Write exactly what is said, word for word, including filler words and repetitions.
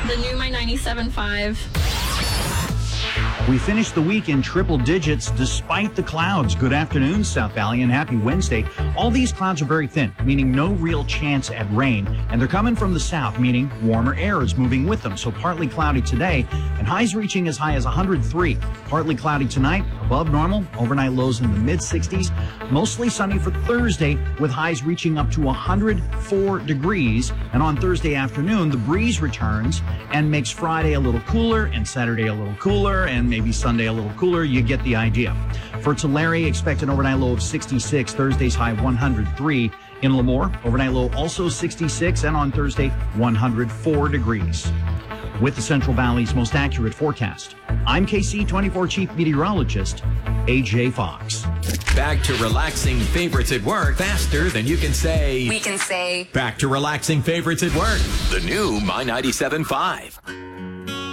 The new My ninety-seven point five. We finished the week in triple digits despite the clouds. Good afternoon, South Valley, and happy Wednesday. All these clouds are very thin, meaning no real chance at rain. And they're coming from the south, meaning warmer air is moving with them. So partly cloudy today, and highs reaching as high as one hundred three. Partly cloudy tonight, above normal. Overnight lows in the mid sixties. Mostly sunny for Thursday, with highs reaching up to one hundred four degrees. And on Thursday afternoon, the breeze returns and makes Friday a little cooler, and Saturday a little cooler, and maybe Sunday a little cooler. You get the idea. For Tulare, expect an overnight low of sixty-six. Thursday's high one hundred three. In Lemoore, overnight low also sixty-six, and on Thursday, one hundred four degrees. With the Central Valley's most accurate forecast, I'm K C twenty-four Chief Meteorologist A J Fox. Back to relaxing favorites at work faster than you can say. We can say. Back to relaxing favorites at work. The new My ninety-seven point five.